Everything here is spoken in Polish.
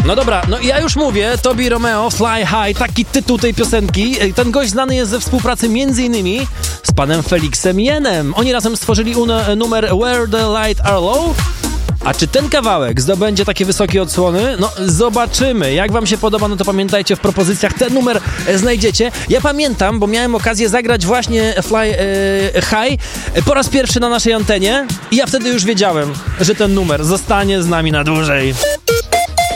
No dobra, no ja już mówię, Tobi Romeo, Fly High, taki tytuł tej piosenki. Ten gość znany jest ze współpracy m.in. z panem Felixem Jenem. Oni razem stworzyli numer Where the Light Are Low. A czy ten kawałek zdobędzie takie wysokie odsłony? No zobaczymy. Jak wam się podoba, no to pamiętajcie, w propozycjach ten numer znajdziecie. Ja pamiętam, bo miałem okazję zagrać właśnie Fly High po raz pierwszy na naszej antenie i ja wtedy już wiedziałem, że ten numer zostanie z nami na dłużej.